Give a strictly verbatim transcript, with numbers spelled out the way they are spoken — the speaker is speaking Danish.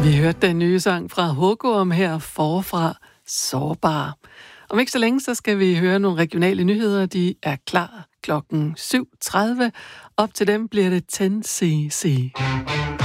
Vi hørte den nye sang fra Hugorm her forfra, Sårbar. Om ikke så længe, så skal vi høre nogle regionale nyheder. De er klar klokken syv tredive. Op til dem bliver det ti C C.